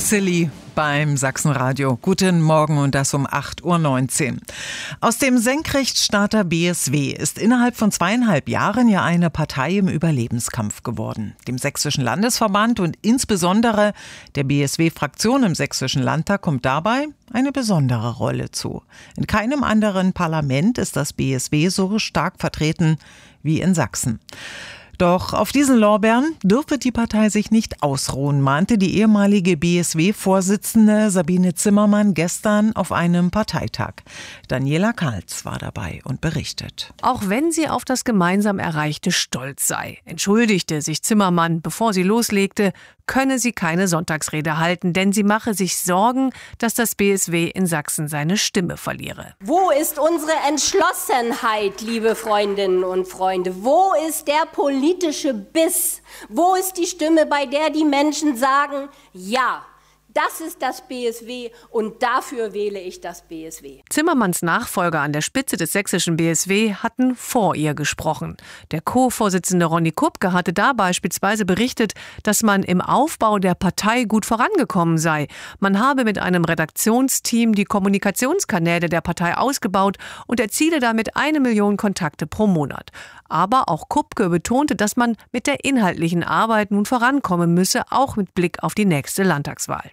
Silly beim Sachsenradio. Guten Morgen und das um 8.19 Uhr. Aus dem Senkrechtstarter BSW ist innerhalb von 2,5 Jahren ja eine Partei im Überlebenskampf geworden. Dem Sächsischen Landesverband und insbesondere der BSW-Fraktion im Sächsischen Landtag kommt dabei eine besondere Rolle zu. In keinem anderen Parlament ist das BSW so stark vertreten wie in Sachsen. Doch auf diesen Lorbeeren dürfe die Partei sich nicht ausruhen, mahnte die ehemalige BSW-Vorsitzende Sabine Zimmermann gestern auf einem Parteitag. Daniela Karls war dabei und berichtet. Auch wenn sie auf das gemeinsam Erreichte stolz sei, entschuldigte sich Zimmermann, bevor sie loslegte, könne sie keine Sonntagsrede halten, denn sie mache sich Sorgen, dass das BSW in Sachsen seine Stimme verliere. Wo ist unsere Entschlossenheit, liebe Freundinnen und Freunde? Wo ist der politische Biss? Wo ist die Stimme, bei der die Menschen sagen, ja, das ist das BSW und dafür wähle ich das BSW. Zimmermanns Nachfolger an der Spitze des sächsischen BSW hatten vor ihr gesprochen. Der Co-Vorsitzende Ronny Kupke hatte da beispielsweise berichtet, dass man im Aufbau der Partei gut vorangekommen sei. Man habe mit einem Redaktionsteam die Kommunikationskanäle der Partei ausgebaut und erziele damit 1 Million Kontakte pro Monat. Aber auch Kupke betonte, dass man mit der inhaltlichen Arbeit nun vorankommen müsse, auch mit Blick auf die nächste Landtagswahl.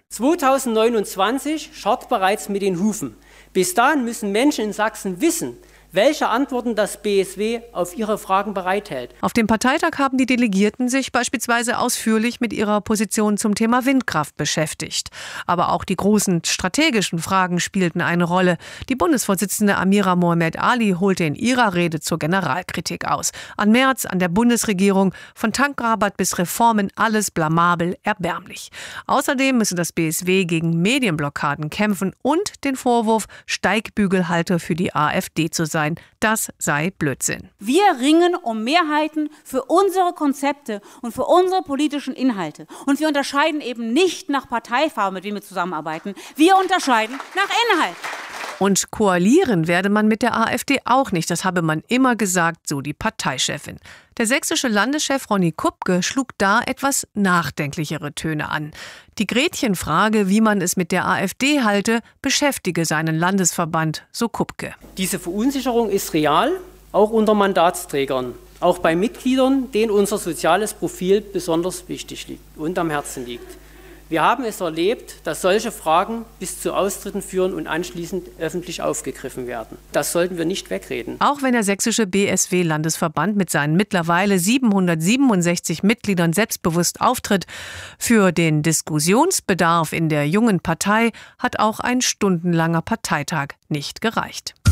2029 scharrt bereits mit den Hufen. Bis dahin müssen Menschen in Sachsen wissen, welche Antworten das BSW auf ihre Fragen bereithält. Auf dem Parteitag haben die Delegierten sich beispielsweise ausführlich mit ihrer Position zum Thema Windkraft beschäftigt. Aber auch die großen strategischen Fragen spielten eine Rolle. Die Bundesvorsitzende Amira Mohamed Ali holte in ihrer Rede zur Generalkritik aus. An Merz, an der Bundesregierung, von Tankrabatt bis Reformen, alles blamabel, erbärmlich. Außerdem müsse das BSW gegen Medienblockaden kämpfen und den Vorwurf, Steigbügelhalter für die AfD zu sein. Das sei Blödsinn. Wir ringen um Mehrheiten für unsere Konzepte und für unsere politischen Inhalte. Und wir unterscheiden eben nicht nach Parteifarbe, mit wem wir zusammenarbeiten. Wir unterscheiden nach Inhalt. Und koalieren werde man mit der AfD auch nicht. Das habe man immer gesagt, so die Parteichefin. Der sächsische Landeschef Ronny Kupke schlug da etwas nachdenklichere Töne an. Die Gretchenfrage, wie man es mit der AfD halte, beschäftige seinen Landesverband, so Kupke. Diese Verunsicherung ist real, auch unter Mandatsträgern. Auch bei Mitgliedern, denen unser soziales Profil besonders wichtig liegt und am Herzen liegt. Wir haben es erlebt, dass solche Fragen bis zu Austritten führen und anschließend öffentlich aufgegriffen werden. Das sollten wir nicht wegreden. Auch wenn der sächsische BSW-Landesverband mit seinen mittlerweile 767 Mitgliedern selbstbewusst auftritt, für den Diskussionsbedarf in der jungen Partei hat auch ein stundenlanger Parteitag nicht gereicht.